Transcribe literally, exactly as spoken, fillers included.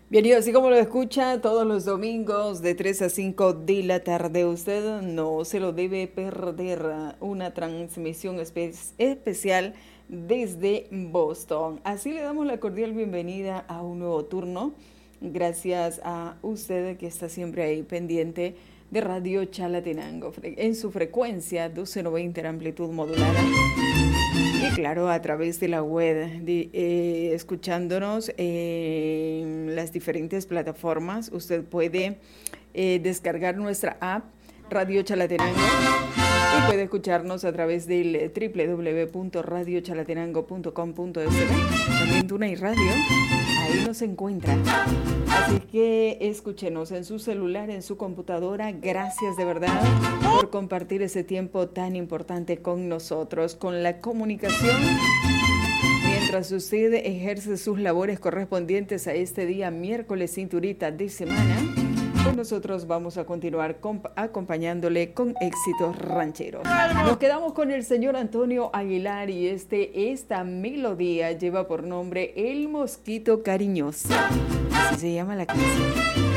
Bien, y así como lo escucha todos los domingos de tres a cinco de la tarde, usted no se lo debe perder, una transmisión espe- especial desde Boston. Así le damos la cordial bienvenida a un nuevo turno. Gracias a usted que está siempre ahí pendiente de Radio Chalatenango en su frecuencia doce noventa en amplitud modulada. Y claro, a través de la web, de, eh, escuchándonos en las diferentes plataformas, usted puede eh, descargar nuestra app Radio Chalatenango y puede escucharnos a través del doble u doble u doble u punto radio chalatenango punto com punto es. También Tuna y Radio, ahí nos encuentra. Así que escúchenos en su celular, en su computadora. Gracias de verdad por compartir ese tiempo tan importante con nosotros, con la comunicación. Mientras usted ejerce sus labores correspondientes a este día, miércoles cinturita de semana, pues nosotros vamos a continuar acompañándole con éxitos rancheros. Nos quedamos con el señor Antonio Aguilar y este, esta melodía lleva por nombre El Mosquito Cariñoso. Así se llama la canción.